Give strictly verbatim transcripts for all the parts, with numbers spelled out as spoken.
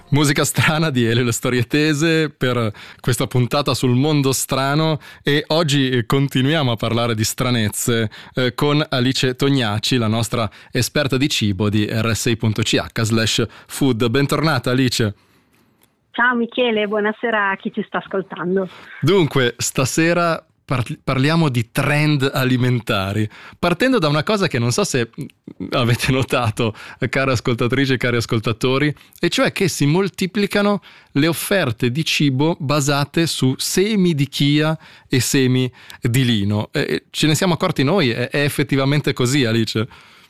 Musica strana di Elio e le storie tese per questa puntata sul mondo strano, e oggi continuiamo a parlare di stranezze eh, con Alice Tognaci, la nostra esperta di cibo di R S I punto C H slash food. Bentornata Alice. Ciao Michele, buonasera a chi ci sta ascoltando. Dunque, stasera parliamo di trend alimentari, partendo da una cosa che non so se avete notato, care ascoltatrici e cari ascoltatori, e cioè che si moltiplicano le offerte di cibo basate su semi di chia e semi di lino. E ce ne siamo accorti noi? È, è effettivamente così, Alice?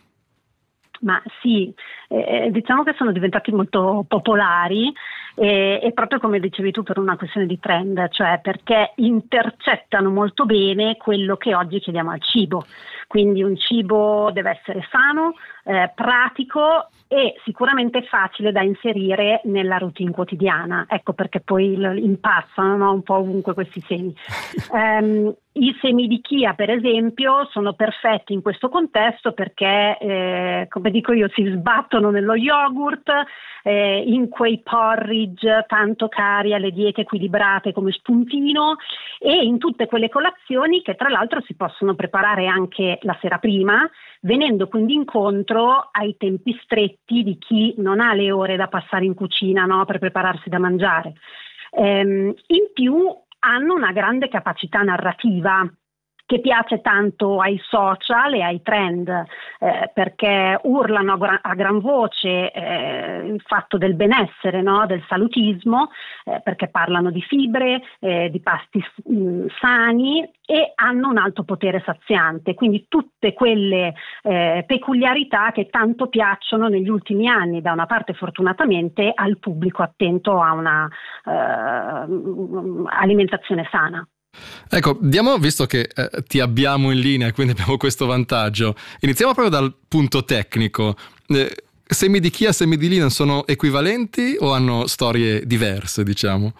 Ma sì, eh, diciamo che sono diventati molto popolari e, e proprio come dicevi tu, per una questione di trend, cioè perché intercettano molto bene quello che oggi chiediamo al cibo. Quindi un cibo deve essere sano, eh, pratico e sicuramente facile da inserire nella routine quotidiana. Ecco perché poi impazzano, no? Un po' ovunque questi semi. um, I semi di chia, per esempio, sono perfetti in questo contesto perché, eh, come dico io, si sbattono nello yogurt, eh, in quei porridge tanto cari alle diete equilibrate come spuntino, e in tutte quelle colazioni che tra l'altro si possono preparare anche la sera prima, venendo quindi incontro ai tempi stretti di chi non ha le ore da passare in cucina, no, per prepararsi da mangiare. Ehm, in più hanno una grande capacità narrativa che piace tanto ai social e ai trend, eh, perché urlano a, gra- a gran voce eh, il fatto del benessere, no? Del salutismo, eh, perché parlano di fibre, eh, di pasti mh, sani, e hanno un alto potere saziante, quindi tutte quelle eh, peculiarità che tanto piacciono negli ultimi anni, da una parte fortunatamente, al pubblico attento a una eh, alimentazione sana. Ecco, diamo, visto che eh, ti abbiamo in linea, quindi abbiamo questo vantaggio, iniziamo proprio dal punto tecnico. Eh, semi di chia e semi di lino sono equivalenti o hanno storie diverse, diciamo?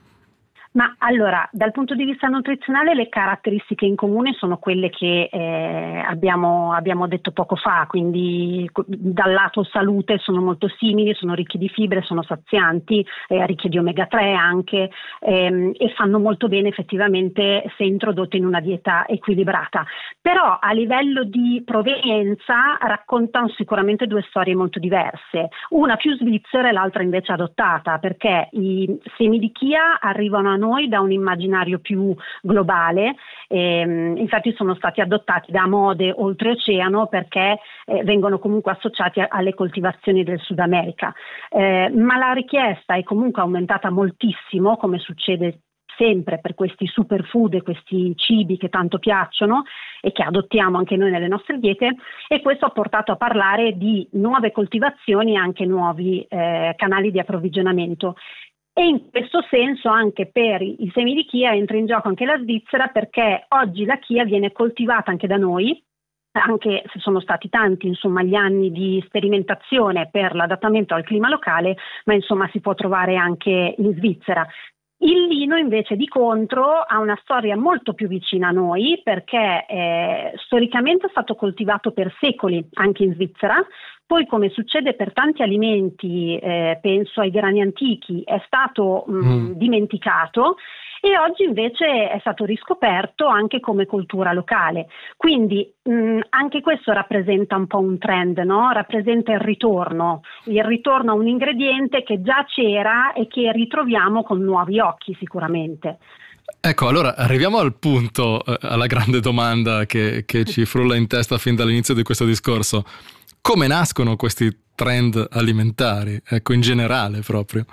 Ma allora, dal punto di vista nutrizionale le caratteristiche in comune sono quelle che eh, abbiamo, abbiamo detto poco fa, quindi dal lato salute sono molto simili, sono ricchi di fibre, sono sazianti, eh, ricchi di omega tre anche, ehm, e fanno molto bene effettivamente se introdotte in una dieta equilibrata. Però a livello di provenienza raccontano sicuramente due storie molto diverse, una più svizzera e l'altra invece adottata, perché i semi di chia arrivano a noi da un immaginario più globale, ehm, infatti sono stati adottati da mode oltreoceano perché eh, vengono comunque associati a, alle coltivazioni del Sud America, eh, ma la richiesta è comunque aumentata moltissimo, come succede sempre per questi superfood e questi cibi che tanto piacciono e che adottiamo anche noi nelle nostre diete, e questo ha portato a parlare di nuove coltivazioni e anche nuovi eh, canali di approvvigionamento. E in questo senso anche per i semi di chia entra in gioco anche la Svizzera, perché oggi la chia viene coltivata anche da noi, anche se sono stati tanti insomma gli anni di sperimentazione per l'adattamento al clima locale, ma insomma si può trovare anche in Svizzera. Il lino invece di contro ha una storia molto più vicina a noi, perché eh, storicamente è stato coltivato per secoli anche in Svizzera. Poi, come succede per tanti alimenti, eh, penso ai grani antichi, è stato mh, mm. dimenticato, e oggi invece è stato riscoperto anche come cultura locale. Quindi mh, anche questo rappresenta un po' un trend, no? Rappresenta il ritorno, il ritorno a un ingrediente che già c'era e che ritroviamo con nuovi occhi sicuramente. Ecco, allora arriviamo al punto, eh, alla grande domanda che, che ci frulla in testa fin dall'inizio di questo discorso. Come nascono questi trend alimentari? Ecco, in generale proprio.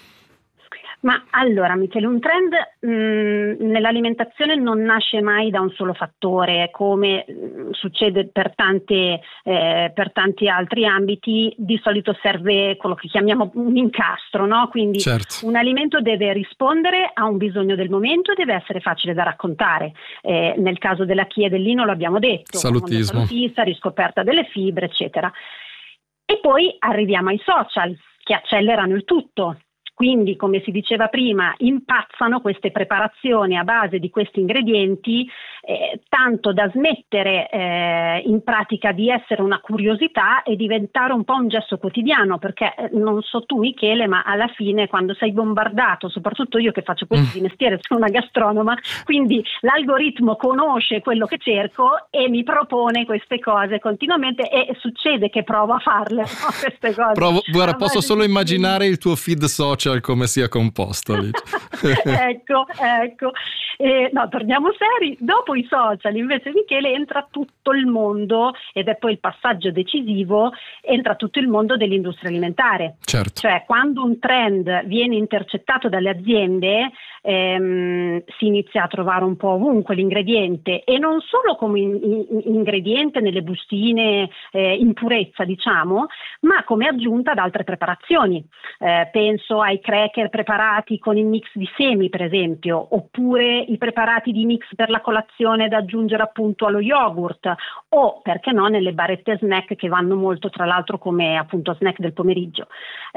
Ma allora Michele, un trend mh, nell'alimentazione non nasce mai da un solo fattore, come mh, succede per, tante, eh, per tanti altri ambiti. Di solito serve quello che chiamiamo un incastro, no? Quindi certo, un alimento deve rispondere a un bisogno del momento e deve essere facile da raccontare. Eh, nel caso della chia e del lino l'abbiamo detto, salutismo, salutista, riscoperta delle fibre, eccetera. E poi arriviamo ai social che accelerano il tutto. Quindi, come si diceva prima, impazzano queste preparazioni a base di questi ingredienti, eh, tanto da smettere eh, in pratica di essere una curiosità e diventare un po' un gesto quotidiano, perché eh, non so tu Michele, ma alla fine quando sei bombardato, soprattutto io che faccio questo di mestiere, sono una gastronoma, quindi l'algoritmo conosce quello che cerco e mi propone queste cose continuamente e succede che provo a farle, no? Queste cose. Provo, guarda, posso solo immaginare il tuo feed social come sia composto. ecco, ecco. Eh, no, torniamo seri. Dopo i social, invece, Michele, entra tutto il mondo, ed è poi il passaggio decisivo, entra tutto il mondo dell'industria alimentare. Certo. Cioè, quando un trend viene intercettato dalle aziende, ehm, si inizia a trovare un po' ovunque l'ingrediente, e non solo come in, in, ingrediente nelle bustine eh, in purezza, diciamo, ma come aggiunta ad altre preparazioni. Eh, penso ai cracker preparati con il mix di semi, per esempio, oppure i preparati di mix per la colazione da aggiungere appunto allo yogurt, o perché no nelle barrette snack, che vanno molto tra l'altro come appunto snack del pomeriggio.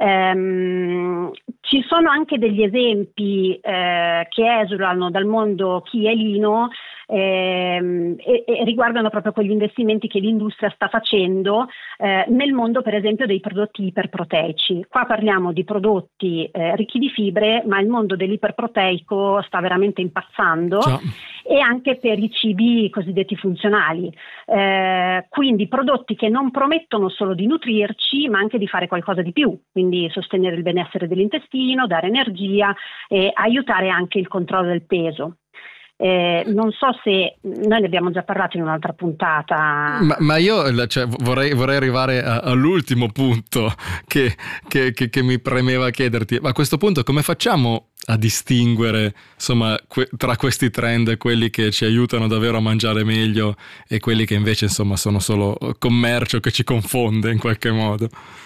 Ehm, ci sono anche degli esempi eh, che esulano dal mondo chielino ehm, e, e riguardano proprio quegli investimenti che l'industria sta facendo eh, nel mondo, per esempio, dei prodotti iperproteici. Qua parliamo di prodotti eh, ricchi di fibre, ma il mondo dell'iperproteico sta veramente impazzando. Ciao. E anche per i cibi cosiddetti funzionali, eh, quindi prodotti che non promettono solo di nutrirci, ma anche di fare qualcosa di più, quindi sostenere il benessere dell'intestino, dare energia e aiutare anche il controllo del peso. Eh, non so se noi ne abbiamo già parlato in un'altra puntata, ma, ma io cioè, vorrei, vorrei arrivare a, all'ultimo punto che, che, che, che mi premeva chiederti. Ma a questo punto come facciamo a distinguere, insomma, que- tra questi trend, quelli che ci aiutano davvero a mangiare meglio e quelli che invece, insomma, sono solo commercio che ci confonde in qualche modo?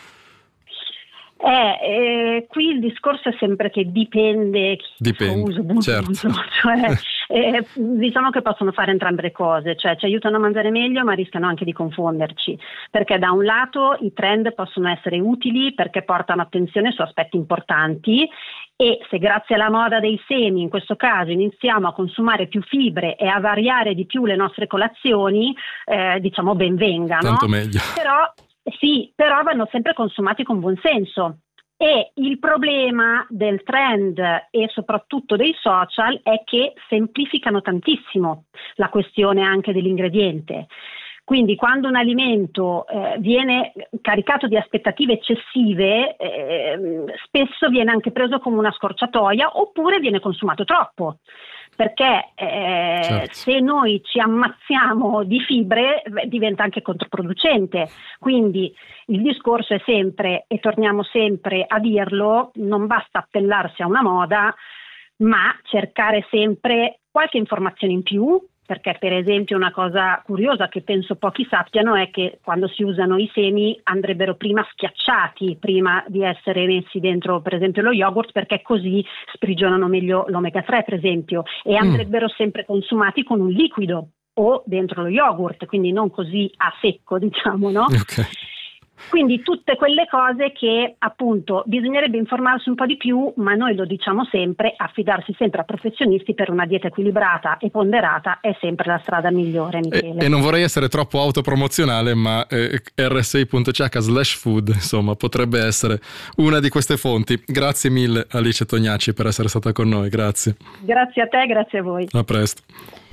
Eh, eh, qui il discorso è sempre che dipende chi dipende, uso, buon certo. uso, cioè, eh, diciamo che possono fare entrambe le cose, cioè ci aiutano a mangiare meglio, ma rischiano anche di confonderci, perché da un lato i trend possono essere utili perché portano attenzione su aspetti importanti, e se grazie alla moda dei semi, in questo caso, iniziamo a consumare più fibre e a variare di più le nostre colazioni, eh, diciamo ben venga, tanto no? meglio. Però sì, però vanno sempre consumati con buon senso. E il problema del trend e soprattutto dei social è che semplificano tantissimo la questione anche dell'ingrediente. Quindi quando un alimento eh, viene caricato di aspettative eccessive, eh, spesso viene anche preso come una scorciatoia, oppure viene consumato troppo. Perché eh, certo. se noi ci ammazziamo di fibre beh, diventa anche controproducente. Quindi il discorso è sempre, e torniamo sempre a dirlo, non basta appellarsi a una moda, ma cercare sempre qualche informazione in più, perché per esempio una cosa curiosa che penso pochi sappiano è che quando si usano i semi andrebbero prima schiacciati prima di essere messi dentro per esempio lo yogurt, perché così sprigionano meglio l'omega tre per esempio, e andrebbero mm. sempre consumati con un liquido o dentro lo yogurt, quindi non così a secco, diciamo, no? Okay. Quindi tutte quelle cose che appunto bisognerebbe informarsi un po' di più, ma noi lo diciamo sempre, affidarsi sempre a professionisti per una dieta equilibrata e ponderata è sempre la strada migliore, Michele. E, e non vorrei essere troppo autopromozionale, ma eh, erre sei punto c h slash food insomma potrebbe essere una di queste fonti. Grazie mille Alice Tognacci per essere stata con noi, grazie. Grazie a te, grazie a voi. A presto.